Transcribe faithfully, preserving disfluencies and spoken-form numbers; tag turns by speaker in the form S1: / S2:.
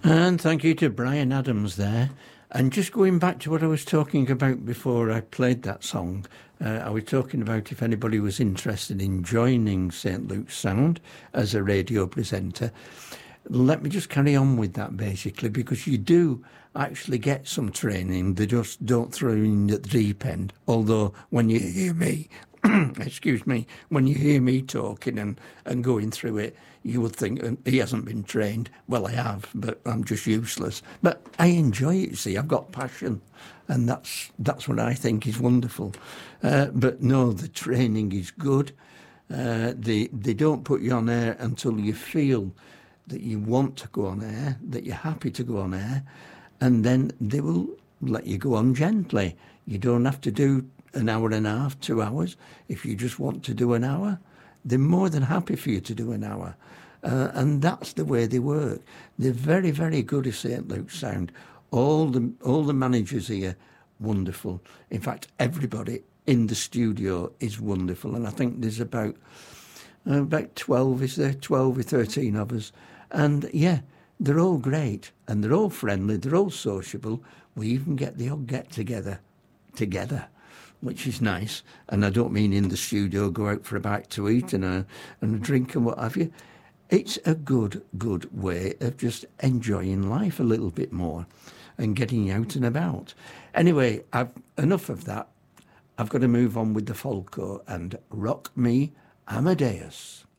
S1: And thank you to Brian Adams there. And just going back to what I was talking about before I played that song, uh, I was talking about if anybody was interested in joining Saint Luke's Sound as a radio presenter. Let me just carry on with that basically, because you do actually get some training. They just don't throw you in at the deep end. Although when you hear me, excuse me, when you hear me talking and, and going through it, you would think he hasn't been trained. Well, I have, but I'm just useless. But I enjoy it, see, I've got passion. And that's that's what I think is wonderful. Uh, but no, the training is good. Uh, they, they don't put you on air until you feel that you want to go on air, that you're happy to go on air, and then they will let you go on gently. You don't have to do an hour and a half, two hours. If you just want to do an hour, they're more than happy for you to do an hour. Uh, and that's the way they work. They're very, very good at Saint Luke's Sound. All the all the managers here, wonderful. In fact, everybody in the studio is wonderful. And I think there's about uh, about twelve, is there? twelve or thirteen of us. And yeah, they're all great. And they're all friendly. They're all sociable. We even get the odd get-together together, which is nice. And I don't mean in the studio, go out for a bite to eat and a, and a drink and what have you. It's a good, good way of just enjoying life a little bit more and getting out and about. Anyway, I've enough of that. I've got to move on with the Folko and Rock Me Amadeus.